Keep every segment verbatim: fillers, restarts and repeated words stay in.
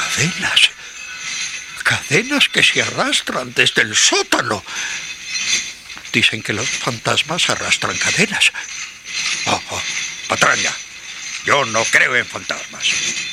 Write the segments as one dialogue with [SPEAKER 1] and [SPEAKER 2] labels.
[SPEAKER 1] Cadenas. Cadenas que se arrastran desde el sótano. Dicen que los fantasmas arrastran cadenas. Oh, oh, patraña, yo no creo en fantasmas.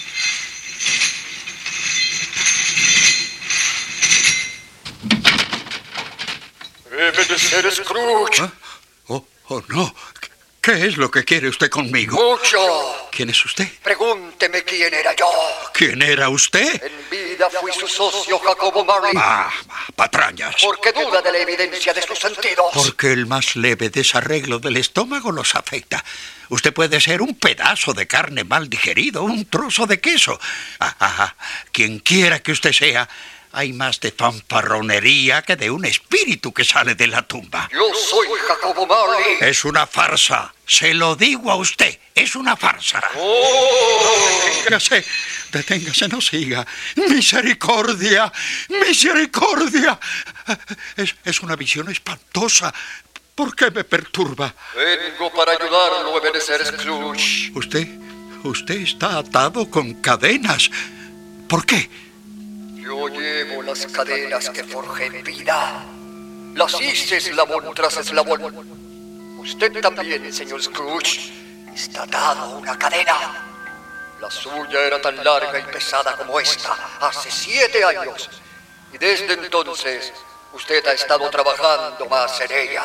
[SPEAKER 2] Debe de ser Scrooge.
[SPEAKER 1] ¿Ah? Oh, oh, no. ¿Qué es lo que quiere usted conmigo?
[SPEAKER 2] Mucho.
[SPEAKER 1] ¿Quién es usted?
[SPEAKER 2] Pregúnteme quién era yo.
[SPEAKER 1] ¿Quién era usted?
[SPEAKER 2] En vida fui su socio, Jacobo Marley.
[SPEAKER 1] Ah, patrañas.
[SPEAKER 2] ¿Por qué duda de la evidencia de sus sentidos?
[SPEAKER 1] Porque el más leve desarreglo del estómago los afecta. Usted puede ser un pedazo de carne mal digerido, un trozo de queso. Ah, ah, ah. Quien quiera que usted sea, hay más de fanfarronería que de un espíritu que sale de la tumba.
[SPEAKER 2] Yo soy Jacobo Marley.
[SPEAKER 1] Es una farsa. Se lo digo a usted. Es una farsa.
[SPEAKER 2] Oh.
[SPEAKER 1] Deténgase. Deténgase, no siga. Misericordia. Misericordia. Es, es una visión espantosa. ¿Por qué me perturba?
[SPEAKER 2] Vengo para ayudarlo, Ebenezer Scrooge.
[SPEAKER 1] Usted, usted está atado con cadenas. ¿Por qué?
[SPEAKER 2] Yo llevo las cadenas que forjé en vida. Las hice eslabón tras eslabón. Usted también, señor Scrooge, está atado a una cadena. La suya era tan larga y pesada como esta hace siete años. Y desde entonces, usted ha estado trabajando más en ella.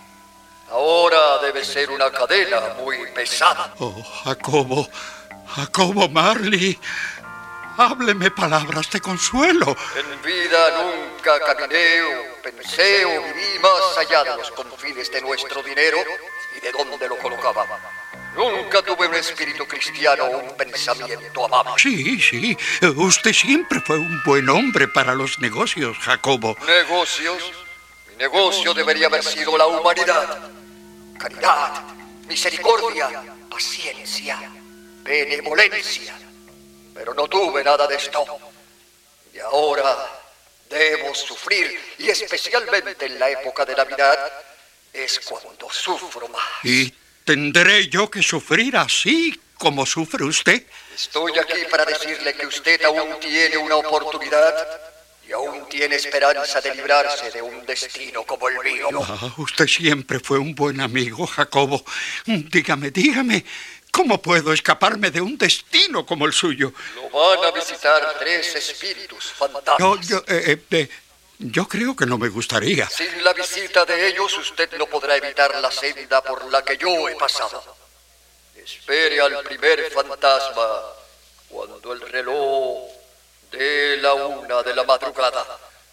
[SPEAKER 2] Ahora debe ser una cadena muy pesada.
[SPEAKER 1] Oh, Jacobo, Jacobo Marley, hábleme palabras de consuelo.
[SPEAKER 2] En vida nunca caminé o pensé o viví más allá de los confines de nuestro dinero y de dónde lo colocaba. Nunca tuve un espíritu cristiano o un pensamiento amable.
[SPEAKER 1] Sí, sí, usted siempre fue un buen hombre para los negocios, Jacobo.
[SPEAKER 2] ¿Negocios? Mi negocio debería haber sido la humanidad. Caridad, misericordia, paciencia, benevolencia. Pero no tuve nada de esto. Y ahora debo sufrir, y especialmente en la época de Navidad, es cuando sufro más.
[SPEAKER 1] ¿Y tendré yo que sufrir así como sufre usted?
[SPEAKER 2] Estoy aquí para decirle que usted aún tiene una oportunidad y aún tiene esperanza de librarse de un destino como el mío.
[SPEAKER 1] Ah, usted siempre fue un buen amigo, Jacobo. Dígame, dígame, ¿cómo puedo escaparme de un destino como el suyo?
[SPEAKER 2] Lo van a visitar tres espíritus fantasmas.
[SPEAKER 1] Yo, yo, eh, eh, yo creo que no me gustaría.
[SPEAKER 2] Sin la visita de ellos, usted no podrá evitar la senda por la que yo he pasado. Espere al primer fantasma cuando el reloj dé la una de la madrugada.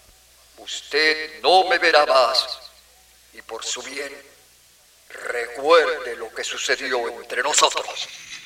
[SPEAKER 2] Usted no me verá más. Y por su bien, recuerde lo que sucedió entre nosotros.